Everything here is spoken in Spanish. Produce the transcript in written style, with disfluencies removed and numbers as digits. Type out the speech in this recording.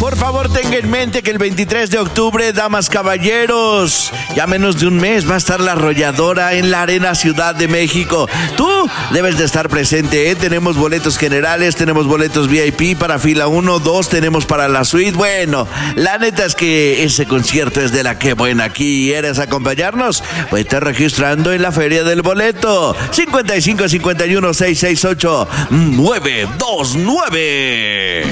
Por favor, tenga en mente que el 23 de octubre, damas, caballeros, ya menos de un mes va a estar La Arrolladora en la Arena Ciudad de México. Tú debes de estar presente, ¿eh? Tenemos boletos generales, tenemos boletos VIP para fila 1, 2, tenemos para la suite. Bueno, la neta es que ese concierto es de la que buena. ¿Quieres acompañarnos? Pues te registrando en la Feria del Boleto. 55 51 668 929.